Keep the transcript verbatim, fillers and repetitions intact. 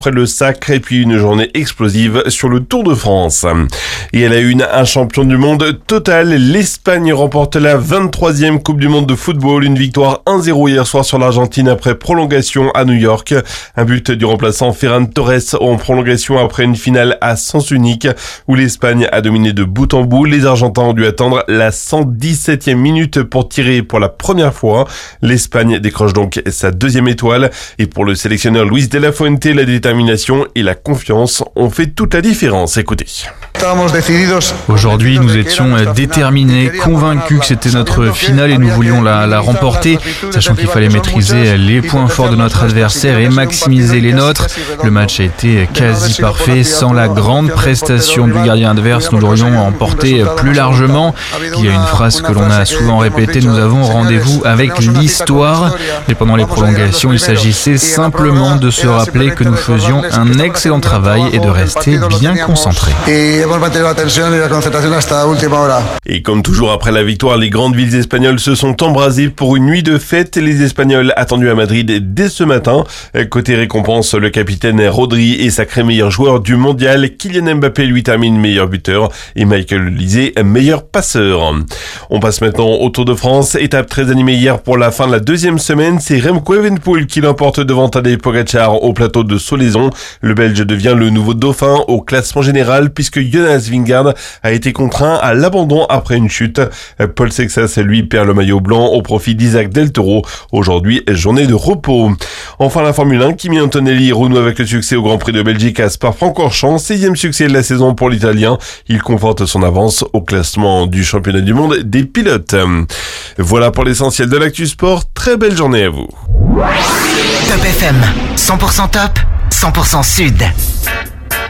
Après le sacre et puis une journée explosive sur le Tour de France. Et elle a une un champion du monde total. L'Espagne remporte la vingt-troisième Coupe du monde de football. Une victoire un zéro hier soir sur l'Argentine après prolongation à New York. Un but du remplaçant Ferran Torres en prolongation après une finale à sens unique où l'Espagne a dominé de bout en bout. Les Argentins ont dû attendre la cent dix-septième minute pour tirer pour la première fois. L'Espagne décroche donc sa deuxième étoile. Et pour le sélectionneur Luis de la Fuente, la détermination et la confiance ont fait toute la différence. Écoutez. Aujourd'hui, nous étions déterminés, convaincus que c'était notre finale et nous voulions la, la remporter, sachant qu'il fallait maîtriser les points forts de notre adversaire et maximiser les nôtres. Le match a été quasi parfait. Sans la grande prestation du gardien adverse, nous l'aurions emporté plus largement. Il y a une phrase que l'on a souvent répétée, nous avons rendez-vous avec l'histoire. Mais pendant les prolongations, il s'agissait simplement de se rappeler que nous faisions un excellent travail et de rester bien concentrés. Et comme toujours après la victoire, les grandes villes espagnoles se sont embrasées pour une nuit de fête. Les Espagnols attendus à Madrid dès ce matin. Côté récompense, le capitaine Rodri est sacré meilleur joueur du mondial. Kylian Mbappé lui termine meilleur buteur et Michael Olise meilleur passeur. On passe maintenant au Tour de France. Étape très animée hier pour la fin de la deuxième semaine. C'est Remco Evenepoel qui l'emporte devant Tadej Pogačar au plateau de Solaizon. Le Belge devient le nouveau dauphin au classement général puisque Jonas Vingegaard a été contraint à l'abandon après une chute. Paul Sexas, lui, perd le maillot blanc au profit d'Isaac Del Toro. Aujourd'hui, journée de repos. Enfin, la Formule un, Kimi Antonelli renoue avec le succès au Grand Prix de Belgique à Spa-Francorchamps. Sixième succès de la saison pour l'Italien. Il conforte son avance au classement du championnat du monde des pilotes. Voilà pour l'essentiel de l'actu sport. Très belle journée à vous. Top F M, cent pour cent top, cent pour cent sud.